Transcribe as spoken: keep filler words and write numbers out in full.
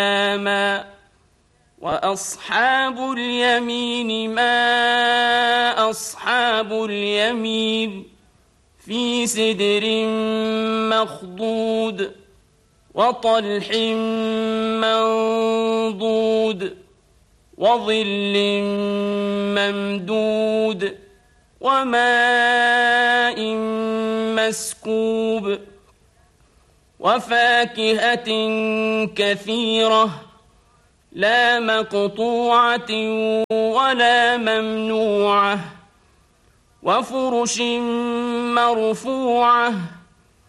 ما وأصحاب اليمين ما أصحاب اليمين في سدر مخضود وطلح منضود وظل ممدود وماء مسكوب وفاكهة كثيرة لا مقطوعة ولا ممنوعة وفرش مرفوعة